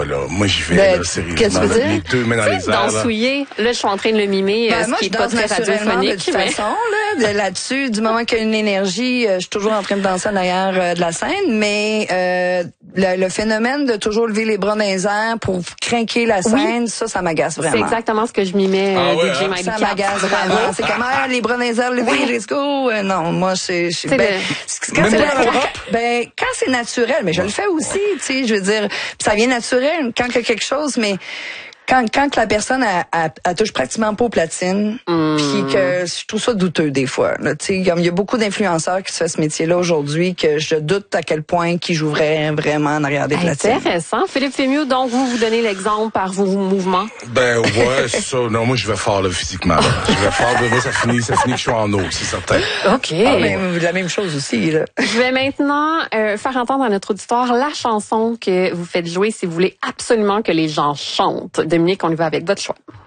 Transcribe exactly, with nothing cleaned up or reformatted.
pas, là. Moi, j'y vais, Ben, là, sérieusement. qu'est-ce que tu veux dire? Les deux mains dans les airs, là. Dansouiller. Là, je suis en train de le mimer, Ben, euh, moi, ce qui je est pas danse très naturellement de radiophonique. toute mais... façon, là, de- là-dessus. Du moment qu'il y a une énergie, euh, je suis toujours en train de danser en arrière euh, de la scène, mais euh, le, le phénomène de toujours lever les bras dans les airs pour craquer la scène, Oui. ça, ça m'agace vraiment. C'est exactement ce que je mimais, Ah euh, ouais, D J hein? Mike Ça Cap. m'agace vraiment. C'est comme, ah, les bras dans les airs levés, let's go. Euh, non, moi, c'est... je- C'est Ben, le- c'est- quand Même c'est pas dans le naturel, rap? ben, quand c'est naturel, mais je le fais aussi, tu sais, je veux dire, ça vient naturel quand il y a quelque chose, mais... Quand, quand que la personne elle, elle, elle touche pratiquement pas aux platines, Mm. puis que je trouve ça douteux des fois. Tu sais, il y a beaucoup d'influenceurs qui se font ce métier-là aujourd'hui que je doute à quel point qu'ils joueraient vraiment en arrière des platines. Intéressant. Philippe Fémieux, donc, vous vous donnez l'exemple par vos mouvements. Ben, ouais, c'est ça. Non, moi, je vais fort, là, physiquement, là. Je vais fort, de moi, ça finit, ça finit que je suis en eau, c'est certain. OK. Ah, ben, la même chose aussi, là. Je vais maintenant euh, faire entendre à notre auditoire la chanson que vous faites jouer si vous voulez absolument que les gens chantent. Dominique, on y va avec votre choix.